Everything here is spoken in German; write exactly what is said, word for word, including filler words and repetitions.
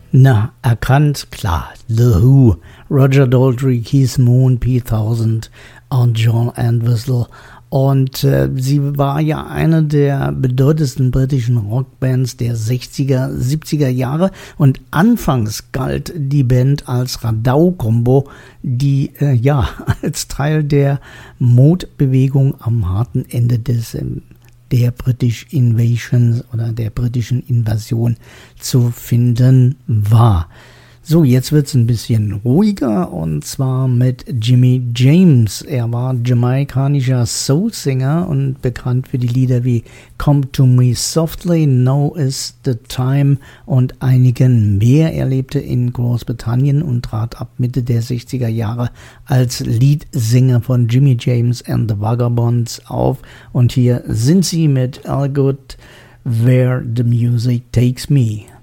Na, erkannt, klar, The Who, Roger Daltrey, Keith Moon, Pete Townsend und John Entwistle. Und äh, sie war ja eine der bedeutendsten britischen Rockbands der sechziger, siebziger Jahre. Und anfangs galt die Band als Radau-Kombo, die äh, ja als Teil der Mode-Bewegung am harten Ende des ähm, der British Invasion oder der britischen Invasion zu finden war. So, jetzt wird es ein bisschen ruhiger und zwar mit Jimmy James. Er war jamaikanischer Soul-Singer und bekannt für die Lieder wie Come to Me Softly, Now is the Time und einigen mehr. Er lebte in Großbritannien und trat ab Mitte der sechziger Jahre als Leadsänger von Jimmy James and the Vagabonds auf. Und hier sind sie mit All Good Where the Music Takes Me.